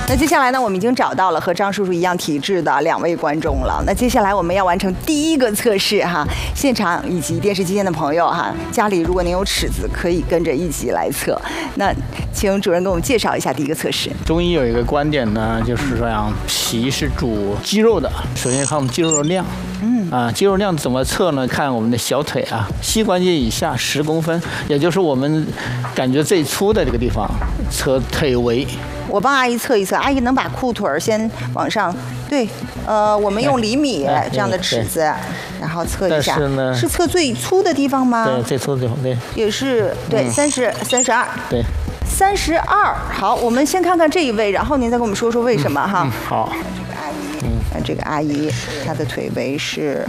那接下来呢，我们已经找到了和张叔叔一样体质的2位观众了。那接下来我们要完成第一个测试哈，现场以及电视机前的朋友哈，家里如果您有尺子，可以跟着一起来测。那请主任给我们介绍一下第一个测试。 中医有一个观点呢，就是说脾是主肌肉的，首先看我们肌肉的量。肌肉量怎么测呢？看我们的小腿啊，膝关节以下10公分，也就是我们感觉最粗的这个地方，测腿围。 我帮阿姨测一测，阿姨能把裤腿先往上，对，我们用厘米这样的尺子，然后测一下。但是呢，是测最粗的地方吗？ 对，最粗的地方，对。 也是对，32。 对。 32。好，我们先看看这一位，然后您再跟我们说说为什么哈。 好。 这个阿姨，她的腿围是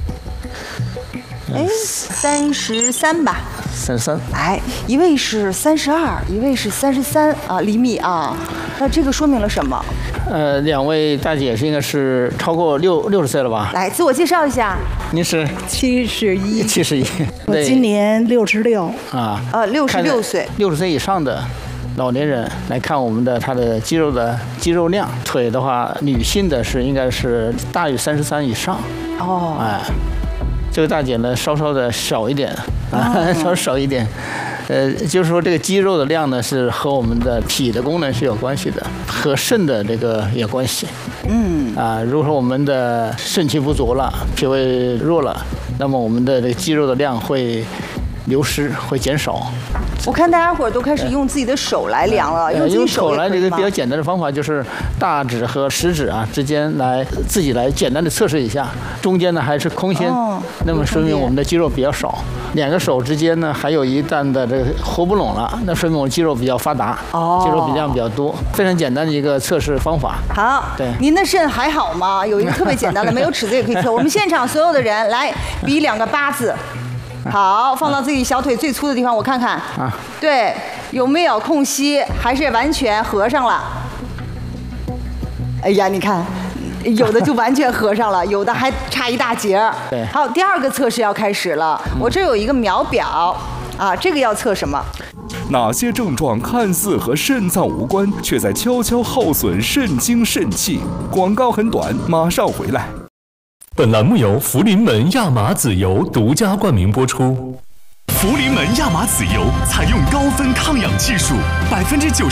，33吧。 33。 哎，一位是32，一位是33厘米啊。那这个说明了什么 ？2位大姐是应该是超过60岁了吧？ 来，自我介绍一下。 您是 71。 71。 我今年66。 66岁。 60岁以上的老年人来看我们的他的肌肉量，腿的话，女性的是应该是大于33以上。这个大姐呢稍稍的少一点少一点。就是说这个肌肉的量呢是和我们的脾的功能是有关系的，和肾的这个有关系。如果说我们的肾气不足了，脾胃弱了，那么我们的这个肌肉的量会流失，会减少。 我看大家伙都开始用自己的手来量了， 用手来这个比较简单的方法就是大指和食指之间来自己来简单的测试一下，中间呢还是空心，那么说明我们的肌肉比较少。2个手之间呢还有一段的这个合不拢了，那说明我们肌肉比较发达，肌肉量比较多，非常简单的一个测试方法。 好，对，您的肾还好吗？有一个特别简单的，没有尺子也可以测。我们现场所有的人来比2个8字。好，放到自己小腿最粗的地方，我看看。对，有没有空隙？还是完全合上了？哎呀，你看，有的就完全合上了，有的还差一大截。 对。 好，第2个测试要开始了。我这有一个秒表这个要测什么？ 哪些症状看似和肾脏无关，却在悄悄耗损肾精肾气？广告很短，马上回来。 本栏目由福临门亚麻籽油独家冠名播出。 福临门亚麻籽油采用高分抗氧技术，90%